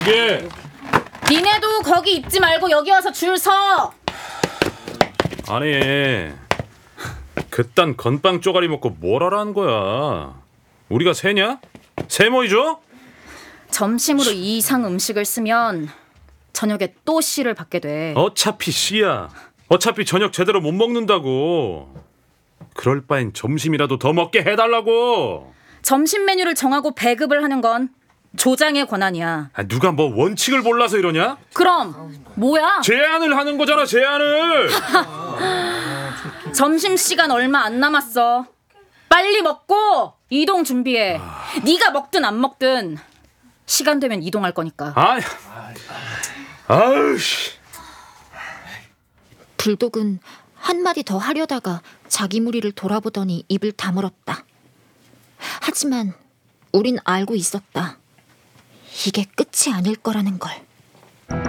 예. 니네도 거기 입지 말고 여기 와서 줄 서. 아니, 그딴 건빵 쪼가리 먹고 뭘 하라는 거야? 우리가 새냐? 새 모이죠? 점심으로 이 이상 음식을 쓰면 저녁에 또 C를 받게 돼. 어차피 C야. 어차피 저녁 제대로 못 먹는다고. 그럴 바엔 점심이라도 더 먹게 해달라고. 점심 메뉴를 정하고 배급을 하는 건 조장의 권한이야. 누가 뭐 원칙을 몰라서 이러냐? 그럼 뭐야? 제안을 하는 거잖아, 제안을. 점심시간 얼마 안 남았어. 빨리 먹고 이동 준비해. 네가 먹든 안 먹든 시간 되면 이동할 거니까. 아우씨. 불독은 한마디 더 하려다가 자기 무리를 돌아보더니 입을 다물었다. 하지만 우린 알고 있었다. 이게 끝이 아닐 거라는 걸.